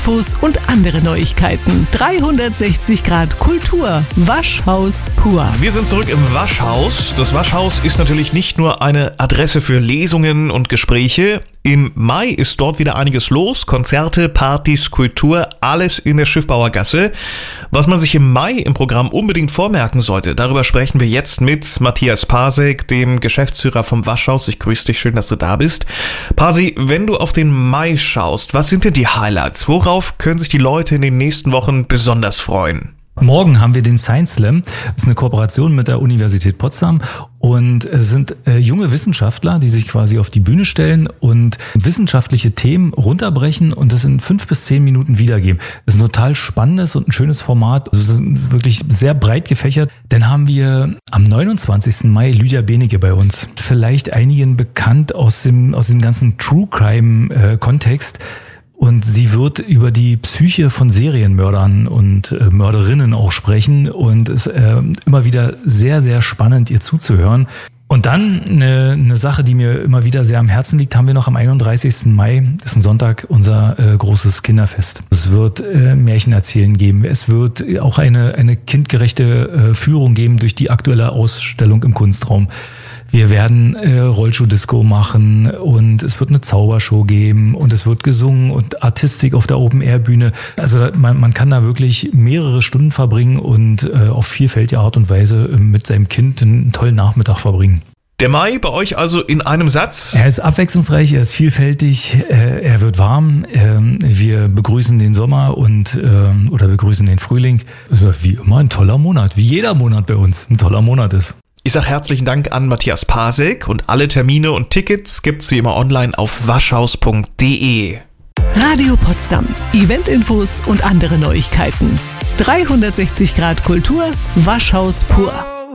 Infos und andere Neuigkeiten. 360 Grad Kultur. Waschhaus pur. Wir sind zurück im Waschhaus. Das Waschhaus ist natürlich nicht nur eine Adresse für Lesungen und Gespräche. Im Mai ist dort wieder einiges los. Konzerte, Partys, Kultur, alles in der Schiffbauergasse. Was man sich im Mai im Programm unbedingt vormerken sollte, darüber sprechen wir jetzt mit Matthias Pasek, dem Geschäftsführer vom Waschhaus. Ich grüße dich, schön, dass du da bist. Pasi, wenn du auf den Mai schaust, was sind denn die Highlights? Worauf können sich die Leute in den nächsten Wochen besonders freuen? Morgen haben wir den Science Slam. Das ist eine Kooperation mit der Universität Potsdam und es sind junge Wissenschaftler, die sich quasi auf die Bühne stellen und wissenschaftliche Themen runterbrechen und das in 5 bis 10 Minuten wiedergeben. Das ist ein total spannendes und ein schönes Format. Also es ist wirklich sehr breit gefächert. Dann haben wir am 29. Mai Lydia Benecke bei uns. Vielleicht einigen bekannt aus dem ganzen True Crime Kontext. Und sie wird über die Psyche von Serienmördern und Mörderinnen auch sprechen und es ist immer wieder sehr, sehr spannend, ihr zuzuhören. Und dann eine Sache, die mir immer wieder sehr am Herzen liegt, haben wir noch am 31. Mai, das ist ein Sonntag, unser großes Kinderfest. Es wird Märchen erzählen geben. Es wird auch eine kindgerechte Führung geben durch die aktuelle Ausstellung im Kunstraum. Wir werden Rollschuh-Disco machen und es wird eine Zaubershow geben und es wird gesungen und Artistik auf der Open-Air-Bühne. Also man kann da wirklich mehrere Stunden verbringen und auf vielfältige Art und Weise mit seinem Kind einen tollen Nachmittag verbringen. Der Mai bei euch also in einem Satz? Er ist abwechslungsreich, er ist vielfältig, er wird warm, wir begrüßen den Sommer oder begrüßen den Frühling. Also wie immer ein toller Monat, wie jeder Monat bei uns ein toller Monat ist. Ich sage herzlichen Dank an Matthias Pasek und alle Termine und Tickets gibt's wie immer online auf waschhaus.de. Radio Potsdam. Eventinfos und andere Neuigkeiten. 360 Grad Kultur. Waschhaus pur.